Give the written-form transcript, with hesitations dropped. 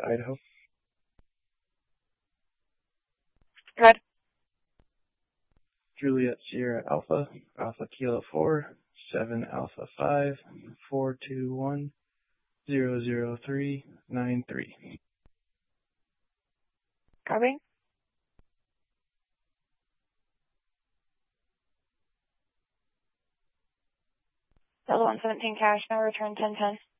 Idaho. Good. Juliet Sierra Alpha, Alpha Kilo 4, 7 Alpha 5, 421 00393. Copy. Delta 117 cash, now return 1010.